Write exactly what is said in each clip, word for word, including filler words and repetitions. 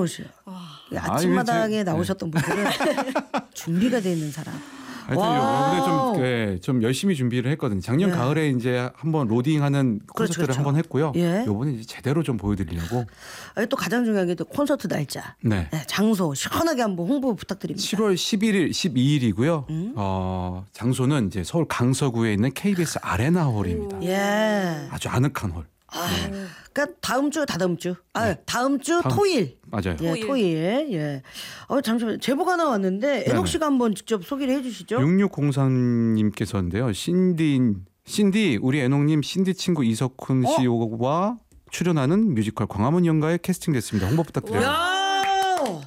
나오시요. 아침마당에 아, 나오셨던 네. 분들은 준비가 돼 있는 사람. 하여튼 좀, 네, 좀 열심히 준비를 했거든요. 작년 네. 가을에 이제 한번 로딩하는 콘서트를 그렇죠, 한번 했고요. 예. 이번에 이제 제대로 좀 보여드리려고. 아니, 또 가장 중요한 게 또 콘서트 날짜, 네. 네, 장소 시원하게 한번 홍보 부탁드립니다. 칠월 십일일, 십이일이고요. 음? 어, 장소는 이제 서울 강서구에 있는 케이비에스 아레나홀입니다. 예. 아주 아늑한 홀. 아, 네. 그러니까 다음 주, 다다음 주, 아, 네. 다음 주 다음, 토일. 맞아요. 예, 토일. 토일. 예. 어, 잠시만 제보가 하나 왔는데 애녹 씨가 한번 직접 소개를 해주시죠. 육육공삼님께서인데요. 신디, 신디, 우리 애녹님 신디 친구 이석훈 어? 씨와 출연하는 뮤지컬 광화문 연가에 캐스팅됐습니다. 홍보 부탁드려요.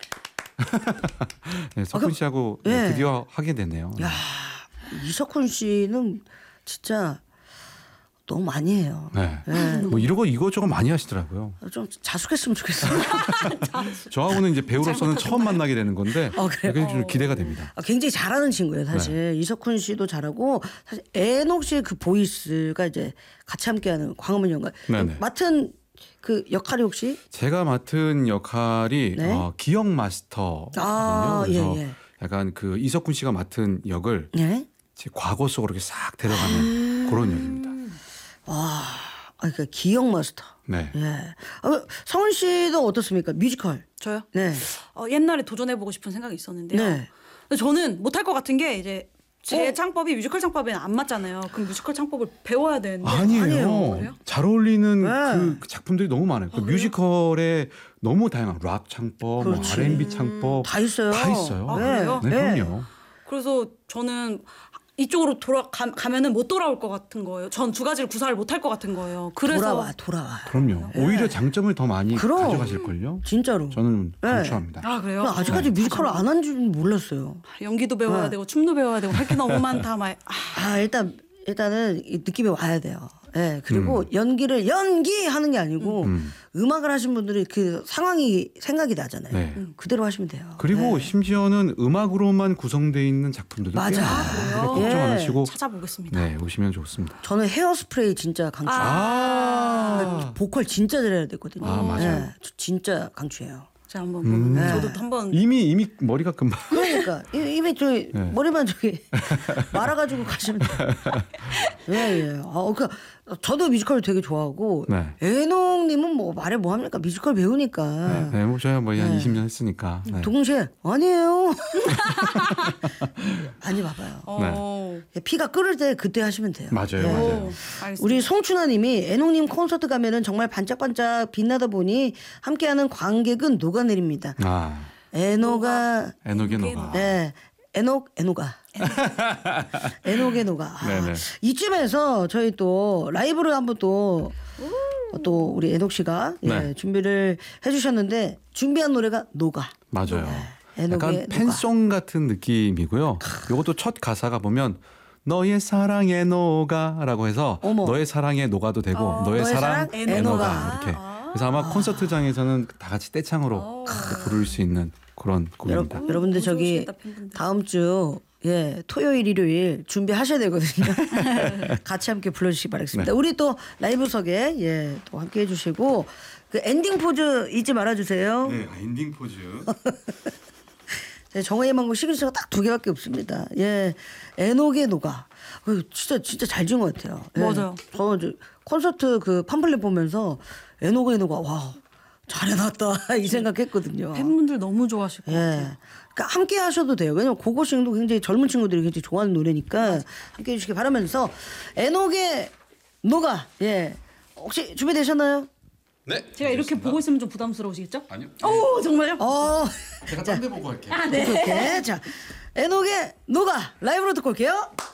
네, 석훈 씨하고 아, 네. 드디어 하게 됐네요. 야, 이석훈 씨는 진짜. 너무 많이 해요. 네. 네. 뭐 이러고 이거저거 많이 하시더라고요. 좀 자숙했으면 좋겠어요. 저하고는 이제 배우로서는 처음 만나게 되는 건데 어, 그래요? 좀 기대가 됩니다. 아, 굉장히 잘하는 친구예요, 사실. 네. 이석훈 씨도 잘하고 사실 애녹 씨의 그 보이스가 이제 같이 함께하는 광화문 연가 맡은 그 역할이 혹시? 제가 맡은 역할이 네? 어, 기억 마스터거든요. 아, 그래서 예, 예. 약간 그 이석훈 씨가 맡은 역을 네? 제 과거 속으로 이렇게 싹 데려가는 음... 그런 역입니다. 와, 그러니까 기억 마스터. 네. 예. 아, 성훈 씨도 어떻습니까? 뮤지컬. 저요? 네. 어, 옛날에 도전해보고 싶은 생각이 있었는데요. 네. 근데 저는 못할 것 같은 게 이제 제 어? 창법이 뮤지컬 창법에는 안 맞잖아요. 그럼 뮤지컬 창법을 배워야 되는데. 아니에요. 아니에요. 잘 어울리는 네. 그 작품들이 너무 많아요. 그 아, 뮤지컬에 너무 다양한 락 창법, 뭐 알앤비 창법 다 있어요. 다 있어요. 아, 그래요? 네, 네. 그럼요. 그래서 저는 이쪽으로 돌아가면은 못 돌아올 것 같은 거예요. 전 두 가지를 구사를 못 할 것 같은 거예요. 그래서 돌아와, 돌아와. 그럼요. 네. 오히려 장점을 더 많이 그럼. 가져가실 걸요. 진짜로. 저는 네. 강추합니다. 아 그래요? 아직까지 네. 뮤지컬을 안 한 줄은 몰랐어요. 연기도 배워야 네. 되고 춤도 배워야 되고 할 게 너무 많다. 막. 아 일단 일단은 느낌이 와야 돼요. 네, 그리고 음. 연기를 연기하는 게 아니고 음. 음악을 하신 분들이 그 상황이 생각이 나잖아요. 네. 음. 그대로 하시면 돼요. 그리고 네. 심지어는 음악으로만 구성되어 있는 작품들도 맞아. 아, 걱정 안 하시고 찾아보겠습니다. 네, 오시면 좋습니다. 저는 헤어스프레이 진짜 강추해요. 아~ 보컬 진짜 잘해야 되거든요. 아, 맞아요. 네, 진짜 강추해요. 제가 한번 보면 음. 저도 한번 이미 이미 머리가 금방 그러니까 이미 저기 네. 머리만 저기 말아가지고 가시면 돼요. 예, 예. 아, 그 저도 뮤지컬 되게 좋아하고 네. 애녹님은 뭐 말해 뭐 합니까? 뮤지컬 배우니까. 네, 네 뭐 저야 뭐 한 네. 이십 년 했으니까. 네. 동시에 아니에요. 많이 봐봐요. 어. 네. 피가 끓을 때 그때 하시면 돼요. 맞아요, 네. 맞아요. 우리 송춘하님이 애녹님 콘서트 가면은 정말 반짝반짝 빛나다 보니 함께하는 관객은 녹아내립니다. 아. 애녹아. 애녹의 녹아. 네. 애녹, 애녹아. 애녹의 녹아. 아, 이쯤에서 저희 또 라이브를 한번 또, 또 우리 애녹 씨가 네. 예, 준비를 해주셨는데 준비한 노래가 녹아. 맞아요. 네. 약간 팬송 같은 느낌이고요. 이것도 첫 가사가 보면 너의 사랑에 녹아라고 해서 어머. 너의 사랑에 녹아도 되고 어. 너의, 너의 사랑 애녹아 이렇게. 그래서 아마 아. 콘서트장에서는 다 같이 떼창으로 부를 수 있는 그런 곡입니다. 여러분, 여러분들 저기 다음 주 예, 토요일 일요일 준비하셔야 되거든요. 같이 함께 불러주시기 바라겠습니다. 네. 우리 또 라이브석에 예, 또 함께 해주시고 그 엔딩 포즈 잊지 말아주세요. 네, 엔딩 포즈. 정화의 망고 시그니처가 딱 두 개밖에 없습니다. 예, 애녹의 녹아. 진짜 진짜 잘 지은 것 같아요. 예. 맞아요. 저 콘서트 그 팜플렛 보면서 애녹의 녹아 와. 잘해놨다 이 생각했거든요. 팬분들 너무 좋아하실 것 예. 같아요. 그러니까 함께 하셔도 돼요. 왜냐면 고고싱도 굉장히 젊은 친구들이 굉장히 좋아하는 노래니까 함께 해주시기 바라면서 애녹의 녹아 예 혹시 준비되셨나요? 네. 제가 이렇게 보고 있으면 좀 부담스러우시겠죠? 아니요. 오 정말요? 어. 제가 딴 데 보고 할게요. 아, 네. 자 애녹의 녹아 라이브로 듣고 올게요.